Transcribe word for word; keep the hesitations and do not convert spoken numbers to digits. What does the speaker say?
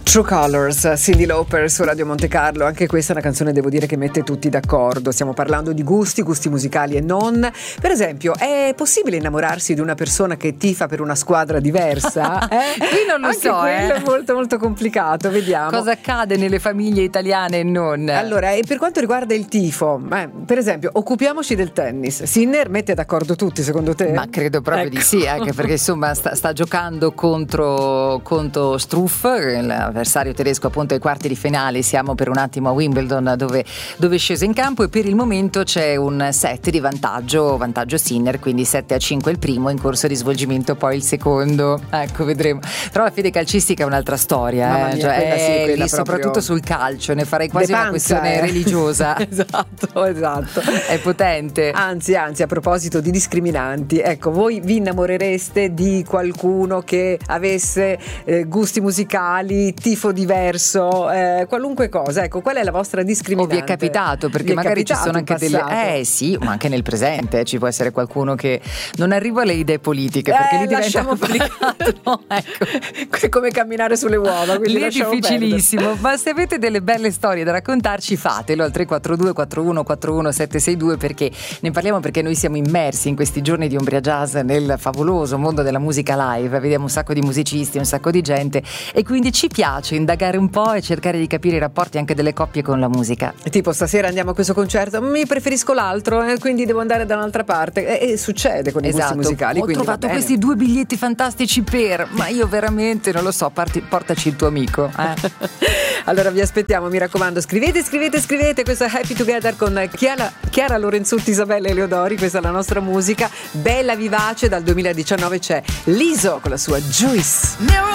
True Colors, Cyndi Lauper su Radio Monte Carlo. Anche questa è una canzone, devo dire, che mette tutti d'accordo. Stiamo parlando di gusti, gusti musicali e non. Per esempio, è possibile innamorarsi di una persona che tifa per una squadra diversa? Eh? Qui non lo Anche so, quello eh. è molto molto complicato, vediamo. Cosa accade nelle famiglie italiane e non? Allora, e per quanto riguarda il tifo, eh, per esempio, occupiamoci del tennis. Sinner mette d'accordo tutti, secondo te? Ma credo proprio Ecco. di sì, anche perché insomma sta, sta giocando contro, contro Struff, l'avversario tedesco appunto ai quarti di finale. Siamo per un attimo a Wimbledon dove, dove è sceso in campo e per il momento c'è un set di vantaggio, vantaggio Sinner, quindi sette a cinque il primo, in corso di svolgimento poi il secondo, ecco, vedremo. Però la fede calcistica è un'altra storia, Mamma eh. mia, cioè, quella sì, è quella lì proprio soprattutto sul calcio, ne farei quasi de una panza, questione eh. religiosa. Esatto, esatto. È potente. Anzi, anzi, a proposito di discriminanti, ecco, voi vi innamorereste di qualcuno che avesse eh, gusti musicali, tifo diverso, eh, qualunque cosa, ecco, qual è la vostra discriminante? O vi è capitato, perché Vi è magari capitato ci sono in anche delle passato? eh sì, ma anche nel presente, eh, ci può essere qualcuno che non arriva alle idee politiche, perché Eh, lì diventa lasciamo complicato. No, ecco. Come camminare sulle uova, quindi Lì è lasciamo difficilissimo, perdere. ma se avete delle belle storie da raccontarci, fatelo al tre quattro due quattro uno quattro uno sette sei due, perché ne parliamo, perché noi siamo immersi in questi giorni di Umbria Jazz nel favoloso mondo della musica live, vediamo un sacco di musicisti, un sacco di gente, e quindi ci piace indagare un po' e cercare di capire i rapporti anche delle coppie con la musica. Tipo, stasera andiamo a questo concerto, mi preferisco l'altro, eh, quindi devo andare da un'altra parte, e, e succede con i Esatto, gusti musicali. ho quindi va trovato bene. questi due biglietti fantastici per, ma io veramente non lo so, parti, portaci il tuo amico, eh? Allora vi aspettiamo, mi raccomando, scrivete, scrivete, scrivete. Questa è Happy Together con Chiara, Chiara Lorenzutti, Isabella Eleodori. Questa è la nostra musica bella, vivace. Dal duemiladiciannove c'è Liso con la sua Juice.